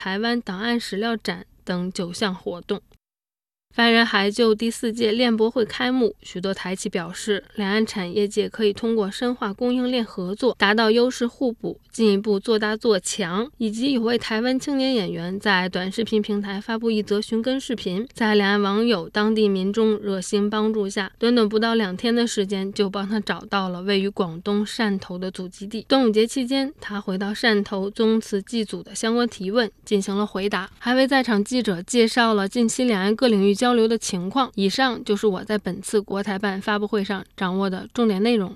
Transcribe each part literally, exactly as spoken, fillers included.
台湾档案史料展等九项活动。发言人还就第四届链博会开幕，许多台企表示，两岸产业界可以通过深化供应链合作，达到优势互补，进一步做大做强。以及有位台湾青年演员在短视频平台发布一则寻根视频，在两岸网友、当地民众热心帮助下，短短不到两天的时间就帮他找到了位于广东汕头的祖籍地。端午节期间，他回到汕头宗祠祭祖的相关提问进行了回答，还为在场记者介绍了近期两岸各领域交流的情况。以上就是我在本次国台办发布会上掌握的重点内容。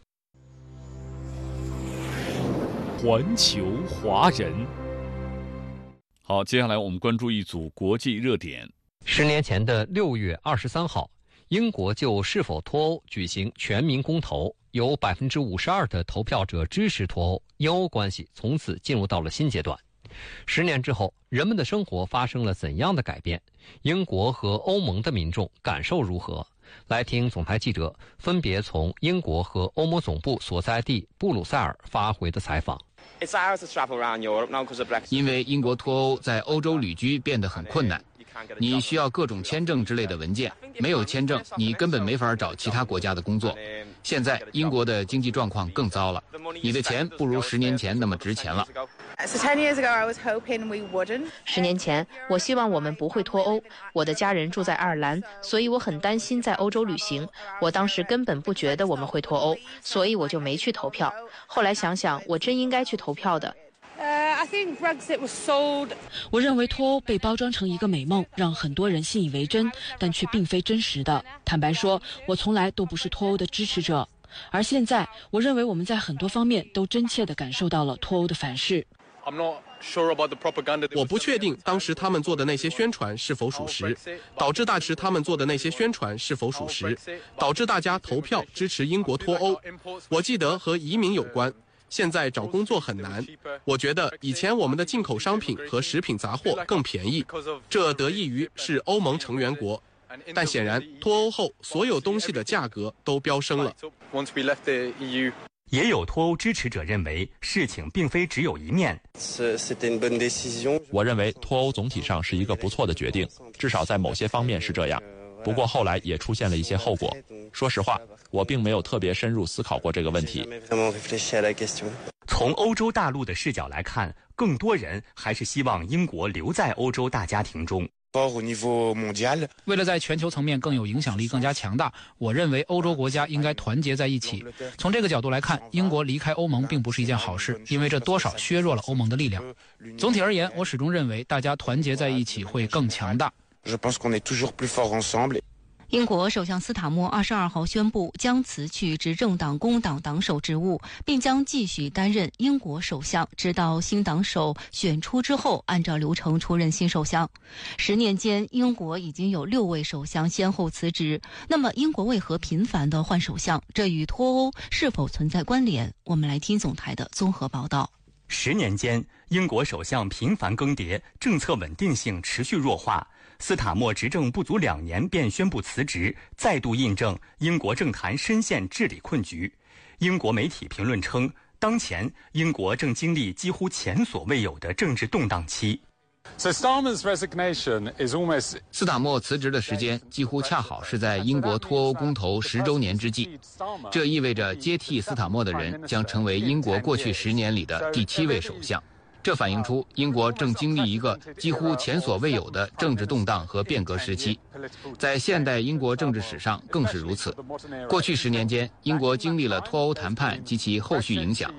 环球华人，好，接下来我们关注一组国际热点。 十年前的六月二十三号，英国就是否脱欧举行全民公投，有百分之五十二的投票者支持脱欧，英欧关系从此进入到了新阶段。十年之后，人们的生活发生了怎样的改变？英国和欧盟的民众感受如何？来听总台记者分别从英国和欧盟总部所在地布鲁塞尔发回的采访。 因为英国脱欧，在欧洲旅居变得很困难，你需要各种签证之类的文件，没有签证，你根本没法找其他国家的工作。现在英国的经济状况更糟了，你的钱不如十年前那么值钱了。 十年前，我希望我们不会脱欧。我的家人住在爱尔兰，所以我很担心在欧洲旅行。我当时根本不觉得我们会脱欧，所以我就没去投票。后来想想，我真应该去投票的。 我认为脱欧被包装成一个美梦，让很多人信以为真，但却并非真实的。坦白说，我从来都不是脱欧的支持者。而现在，我认为我们在很多方面都真切地感受到了脱欧的反噬。 我不确定当时他们做的那些宣传是否属实，导致大时他们做的那些宣传是否属实，导致大家投票支持英国脱欧。我记得和移民有关。现在找工作很难，我觉得以前我们的进口商品和食品杂货更便宜，这得益于是欧盟成员国。但显然脱欧后，所有东西的价格都飙升了。 也有脱欧支持者认为，事情并非只有一面。 我认为脱欧总体上是一个不错的决定，至少在某些方面是这样。不过后来也出现了一些后果。说实话，我并没有特别深入思考过这个问题。 从欧洲大陆的视角来看，更多人还是希望英国留在欧洲大家庭中。 为了在全球层面更有影响力、更加强大，我认为欧洲国家应该团结在一起。从这个角度来看，英国离开欧盟并不是一件好事，因为这多少削弱了欧盟的力量。总体而言，我始终认为大家团结在一起会更强大。 英国首相斯塔默二十二号宣布将辞去执政党工党党首职务，并将继续担任英国首相，直到新党首选出之后，按照流程出任新首相。十年间，英国已经有六位首相先后辞职。那么，英国为何频繁地换首相？这与脱欧是否存在关联？我们来听总台的综合报道。 十年间，英国首相频繁更迭，政策稳定性持续弱化。斯塔默执政不足两年便宣布辞职，再度印证英国政坛深陷治理困局。英国媒体评论称，当前英国正经历几乎前所未有的政治动荡期。 斯塔默辞职的时间几乎恰好是在英国脱欧公投十周年之际，这意味着接替斯塔默的人将成为英国过去十年里的第七位首相。这反映出英国正经历一个几乎前所未有的政治动荡和变革时期，在现代英国政治史上更是如此。过去十年间，英国经历了脱欧谈判及其后续影响。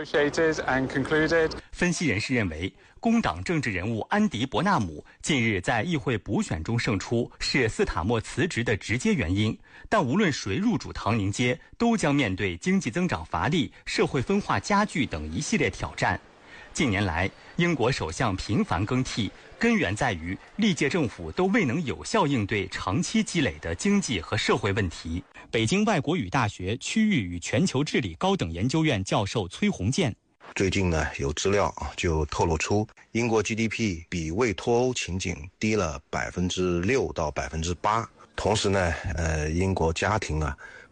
分析人士认为，工党政治人物安迪·伯纳姆近日在议会补选中胜出，是斯塔默辞职的直接原因。但无论谁入主唐宁街，都将面对经济增长乏力、社会分化加剧等一系列挑战。近年来，英国首相频繁更替，根源在于历届政府都未能有效应对长期积累的经济和社会问题。北京外国语大学区域与全球治理高等研究院教授崔洪建： 最近呢，有资料就透露出，英国 G D P 比未脱欧情景低了百分之六到百分之八。同时呢，呃，英国家庭啊，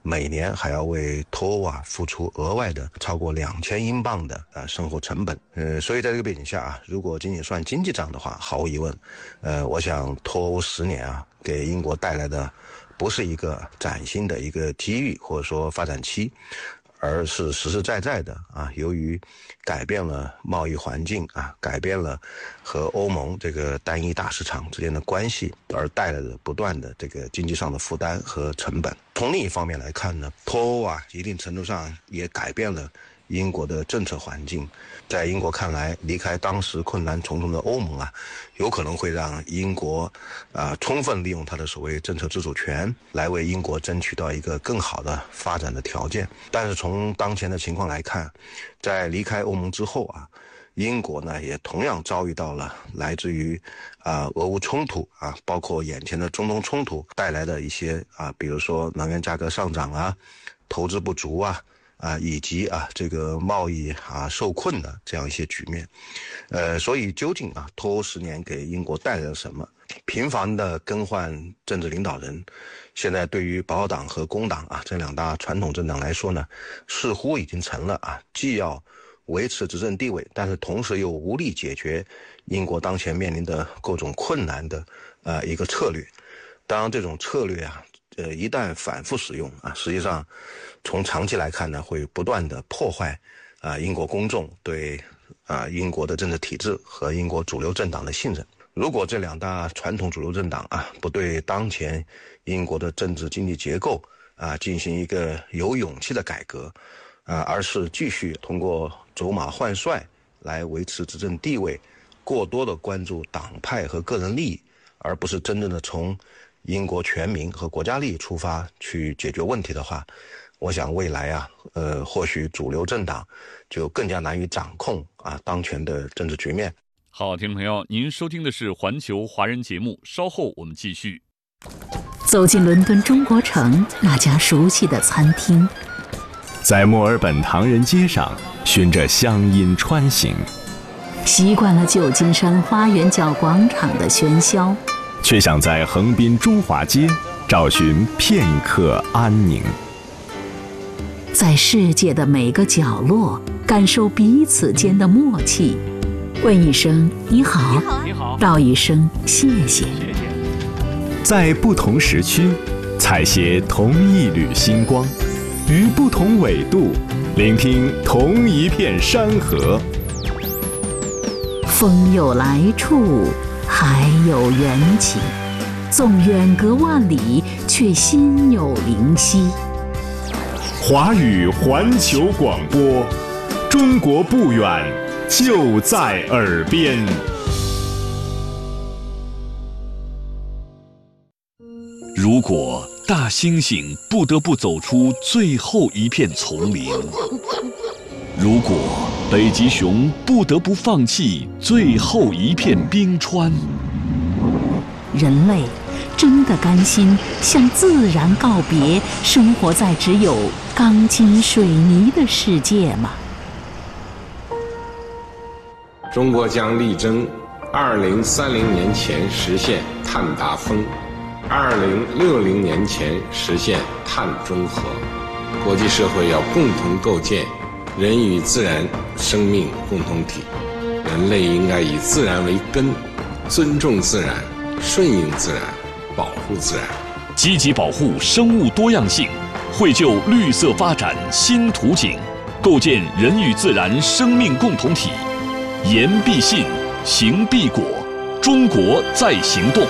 每年还要为脱欧啊付出额外的超过两千英镑的呃生活成本。呃，所以在这个背景下啊，如果仅仅算经济账的话，毫无疑问，呃，我想脱欧十年啊，给英国带来的不是一个崭新的一个机遇或者说发展期，而是实实在在的啊，由于改变了贸易环境啊，改变了和欧盟这个单一大市场之间的关系，而带来的不断的这个经济上的负担和成本。从另一方面来看呢，脱欧啊，一定程度上也改变了英国的政策环境。在英国看来，离开当时困难重重的欧盟啊，有可能会让英国啊、呃、充分利用它的所谓政策自主权，来为英国争取到一个更好的发展的条件。但是从当前的情况来看，在离开欧盟之后啊，英国呢也同样遭遇到了来自于啊、呃、俄乌冲突啊，包括眼前的中东冲突带来的一些啊，比如说能源价格上涨啊，投资不足啊。啊，以及啊这个贸易啊受困的这样一些局面，呃，所以究竟啊脱欧十年给英国带来了什么？频繁的更换政治领导人，现在对于保守党和工党啊这两大传统政党来说呢，似乎已经成了啊既要维持执政地位，但是同时又无力解决英国当前面临的各种困难的呃一个策略。当然，这种策略啊。呃，一旦反复使用啊，实际上从长期来看呢，会不断的破坏啊英国公众对啊英国的政治体制和英国主流政党的信任。如果这两大传统主流政党啊不对当前英国的政治经济结构啊进行一个有勇气的改革啊，而是继续通过走马换帅来维持执政地位，过多的关注党派和个人利益，而不是真正的从英国全民和国家利益出发去解决问题的话，我想未来啊，呃，或许主流政党就更加难以掌控啊当前的政治局面。 好，听众朋友，您收听的是环球华人节目，稍后我们继续。 走进伦敦中国城那家熟悉的餐厅， 在墨尔本唐人街上循着乡音穿行， 习惯了旧金山花园角广场的喧嚣， 却想在横滨中华街找寻片刻安宁， 在世界的每个角落感受彼此间的默契，问一声你好， 你好， 道一声谢谢。 在不同时区采撷同一缕星光，于不同纬度聆听同一片山河。 风有来处，海有缘起，纵远隔万里，却心有灵犀。 华语环球广播，中国不远，就在耳边。 如果大猩猩不得不走出最后一片丛林，如果北极熊不得不放弃最后一片冰川， 人类真的甘心向自然告别，生活在只有钢筋水泥的世界吗？ 中国将力争二零三零年前实现碳达峰，二零六零年前实现碳中和。国际社会要共同构建人与自然生命共同体，人类应该以自然为根，尊重自然，顺应自然，保护自然， 积极保护生物多样性，绘就绿色发展新图景，构建人与自然生命共同体。言必信，行必果，中国在行动。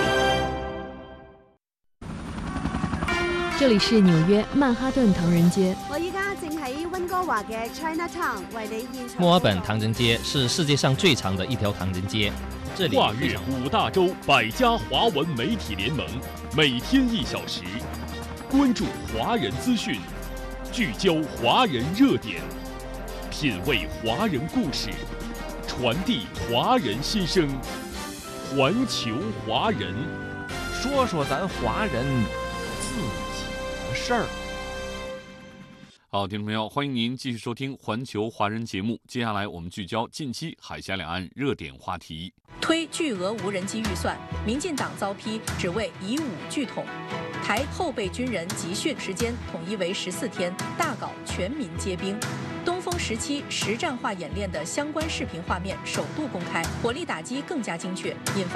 这里是纽约曼哈顿唐人街。 我依家正喺温哥華嘅 Chinatown 為你現場。 墨爾本唐人街是世界上最長的一條唐人街，這裡跨越五大洲百家華文媒體聯盟，每天一小時，關注華人資訊，聚焦華人熱點，品味華人故事，傳遞華人心聲，環球華人， 說說咱華人自己的事兒。 好，听众朋友，欢迎您继续收听环球华人节目。接下来我们聚焦近期海峡两岸热点话题。 推巨额无人机预算，民进党遭批只为以武拒统。 排后备军人集训时间统一为十四天，大搞全民皆兵。东风时期实战化演练的相关视频画面首度公开，火力打击更加精确，引发